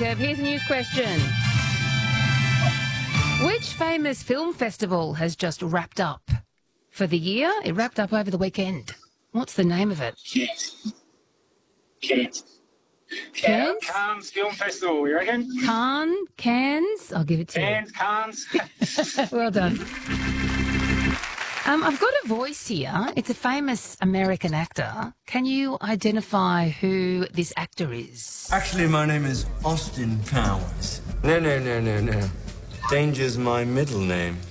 Detective. Here's a news question. Which famous film festival has just wrapped up for the year? It wrapped up over the weekend. What's the name of it? Cannes. Cannes Film Festival, you reckon? Cannes? I'll give it to you. Cannes. Well done. I've got a voice here. It's a famous American actor. Can you identify who this actor is? Actually, my name is Austin Powers. No. Danger's my middle name.